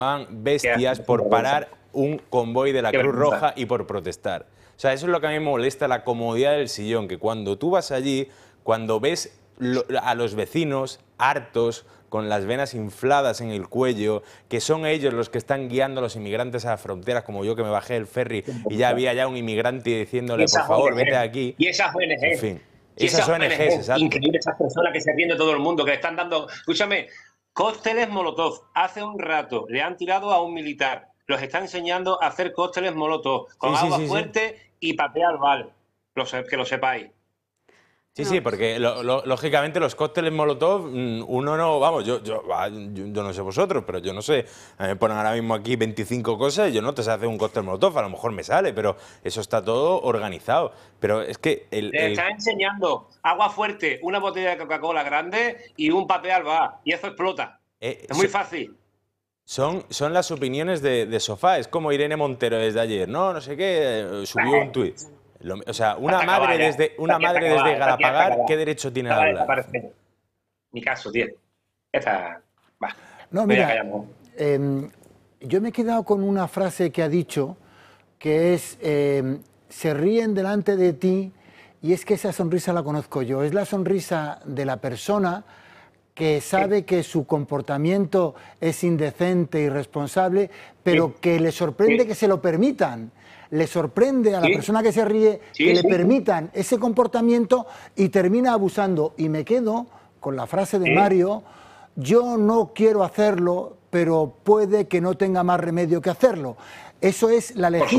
bestias por parar un convoy de la Cruz Roja y por protestar. O sea, eso es lo que a mí me molesta, la comodidad del sillón, que cuando tú vas allí, cuando ves a los vecinos hartos, con las venas infladas en el cuello, que son ellos los que están guiando a los inmigrantes a las fronteras, como yo que me bajé del ferry y ya había ya un inmigrante diciéndole, por favor, vete de aquí. Y esas ONG. En fin. Y esas ONGs, exacto. Increíble, esas personas que se ríen de todo el mundo, que le están dando... Escúchame, cócteles Molotov. Hace un rato le han tirado a un militar. Los está enseñando a hacer cócteles Molotov con agua fuerte y patear bal. Que lo sepáis. Sí, sí, porque lógicamente los cócteles Molotov, uno no, vamos, yo no sé vosotros, pero yo no sé, me ponen ahora mismo aquí 25 cosas y yo no te sé hacer un cóctel Molotov, a lo mejor me sale, pero eso está todo organizado. Pero es que Le está enseñando agua fuerte, una botella de Coca-Cola grande y un patear bar, y eso explota. Es muy fácil. Son las opiniones de sofá, es como Irene Montero desde ayer, no sé qué, subió un tuit. O sea, una madre desde Galapagar, ¿qué derecho tiene a hablar? Mi caso, tío. No, mira, yo me he quedado con una frase que ha dicho, que es, se ríen delante de ti, y es que esa sonrisa la conozco yo, es la sonrisa de la persona que sabe que su comportamiento es indecente, irresponsable, pero que le sorprende que se lo permitan. Le sorprende a la persona que se ríe que le permitan ese comportamiento y termina abusando. Y me quedo con la frase de Mario, yo no quiero hacerlo, pero puede que no tenga más remedio que hacerlo. Eso es la legítima.